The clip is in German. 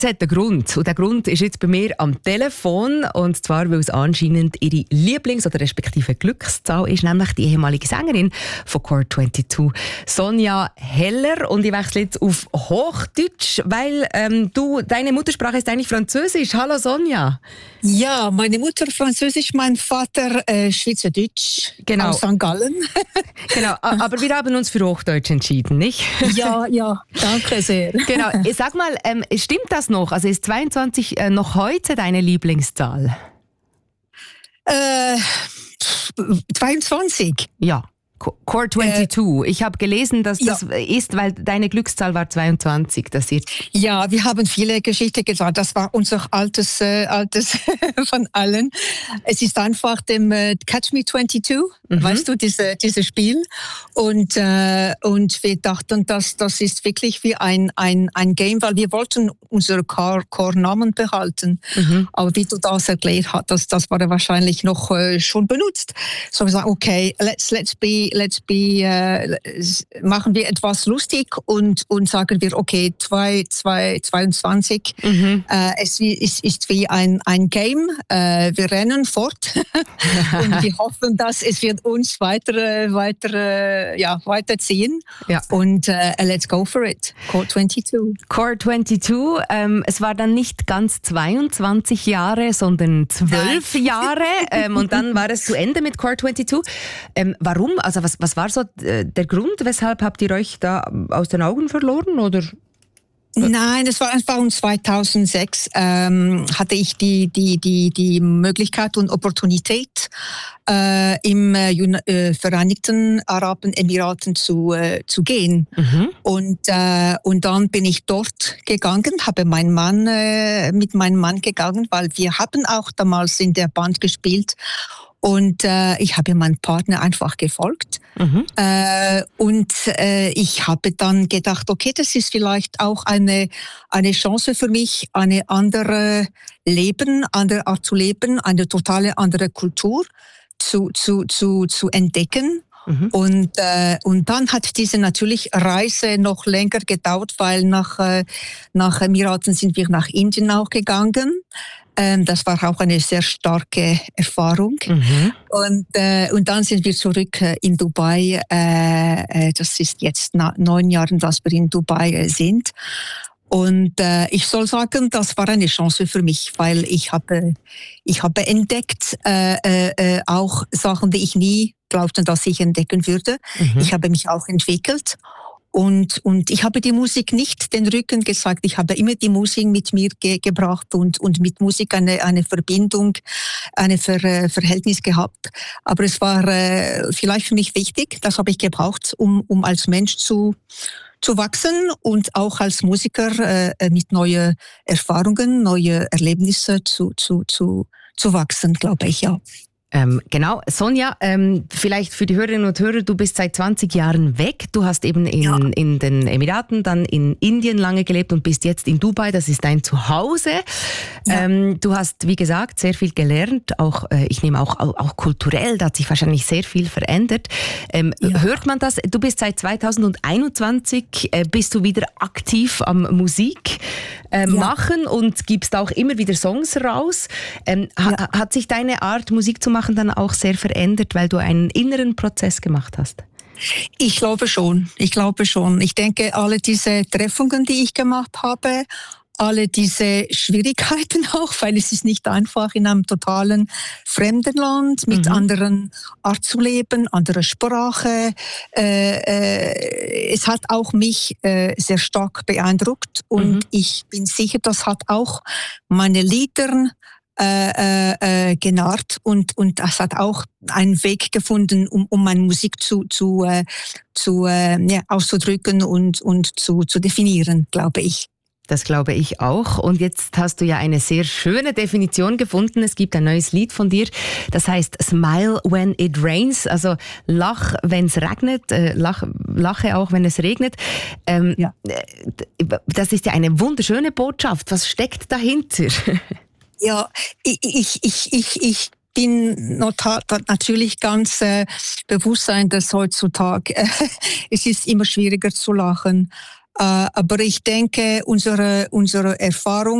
Es hat einen Grund. Und der Grund ist jetzt bei mir am Telefon. Und zwar, weil es anscheinend ihre Lieblings- oder respektive Glückszahl ist, nämlich die ehemalige Sängerin von Core22, Sonja Heller. Und ich wechsle jetzt auf Hochdeutsch, weil deine Muttersprache ist eigentlich Französisch. Hallo Sonja. Ja, meine Mutter Französisch, mein Vater Schweizerdeutsch, genau. Aus St. Gallen. Genau, aber wir haben uns für Hochdeutsch entschieden, nicht? Ja, danke sehr. Genau, sag mal, stimmt das noch? Also ist 22 noch heute deine Lieblingszahl? 22? Ja. Core22. Ich habe gelesen, dass das ist, weil deine Glückszahl war 22. Ja, wir haben viele Geschichten gesagt. Das war unser altes von allen. Es ist einfach dem Catch Me 22, weißt du, dieses Spiel. Und wir dachten, dass das ist wirklich wie ein Game, weil wir wollten unsere Core-Namen behalten. Aber wie du das erklärt hast, das war wahrscheinlich noch schon benutzt. So wir sagen, okay, machen wir etwas lustig und sagen wir, okay, 22. Es ist wie ein Game. Wir rennen fort und wir hoffen, dass es wird uns weiterziehen. Ja. Und let's go for it. Core22. Core22, es war dann nicht ganz 22 Jahre, sondern 12 Jahre. Und dann war es zu Ende mit Core22. Warum? Also was war so der Grund, weshalb habt ihr euch da aus den Augen verloren, oder? Nein, es war einfach 2006 hatte ich die Möglichkeit und Opportunität im Vereinigten Arabischen Emiraten zu gehen. Und dann bin ich dort gegangen, habe mit meinem Mann gegangen, weil wir haben auch damals in der Band gespielt. Und ich habe meinem Partner einfach gefolgt. Ich habe dann gedacht, okay, das ist vielleicht auch eine Chance für mich, eine andere Art zu leben, eine totale andere Kultur zu entdecken. Und dann hat diese natürlich Reise noch länger gedauert, weil nach Emiraten sind wir nach Indien auch gegangen. Das war auch eine sehr starke Erfahrung. Und dann sind wir zurück in Dubai. Das ist jetzt 9 Jahre, dass wir in Dubai sind. Und ich soll sagen, das war eine Chance für mich, weil ich habe entdeckt auch Sachen, die ich nie glaubte, dass ich entdecken würde. Ich habe mich auch entwickelt. Und ich habe die Musik nicht den Rücken gesagt. Ich habe immer die Musik mit mir gebracht und mit Musik eine Verbindung, eine Verhältnis gehabt. Aber es war vielleicht für mich wichtig. Das habe ich gebraucht, um als Mensch zu wachsen und auch als Musiker mit neuen Erfahrungen, neue Erlebnisse zu wachsen, glaube ich, ja. Genau, Sonja, vielleicht für die Hörerinnen und Hörer, du bist seit 20 Jahren weg. Du hast eben in den Emiraten, dann in Indien lange gelebt und bist jetzt in Dubai, das ist dein Zuhause. Ja. Du hast, wie gesagt, sehr viel gelernt, auch ich nehme auch kulturell, da hat sich wahrscheinlich sehr viel verändert. Hört man das? Du bist seit 2021, bist du wieder aktiv am Musik machen und gibst auch immer wieder Songs raus. Hat sich deine Art, Musik zu machen, dann auch sehr verändert, weil du einen inneren Prozess gemacht hast? Ich glaube schon. Ich denke, alle diese Treffungen, die ich gemacht habe, alle diese Schwierigkeiten auch, weil es ist nicht einfach in einem totalen fremden Land mit anderen Art zu leben, anderer Sprache. Es hat auch mich sehr stark beeindruckt und ich bin sicher, das hat auch meine Lieder genarrt und das hat auch einen Weg gefunden, um meine Musik auszudrücken und zu definieren, glaube ich. Das glaube ich auch. Und jetzt hast du ja eine sehr schöne Definition gefunden. Es gibt ein neues Lied von dir, das heißt Smile when it rains. Also lach, wenn es regnet, lache auch, wenn es regnet. Das ist ja eine wunderschöne Botschaft. Was steckt dahinter? Ja, ich bin natürlich ganz bewusst sein, dass heutzutage es ist immer schwieriger zu lachen. Aber ich denke, unsere Erfahrung